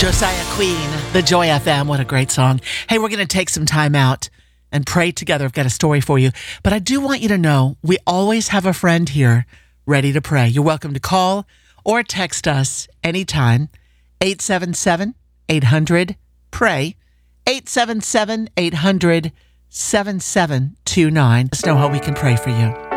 Josiah Queen, the Joy FM. What a great song. Hey, we're going to take some time out and pray together. I've got a story for you. But I do want you to know we always have a friend here ready to pray. You're welcome to call or text us anytime. 877-800-PRAY. 877-800-7729. Let us know how we can pray for you.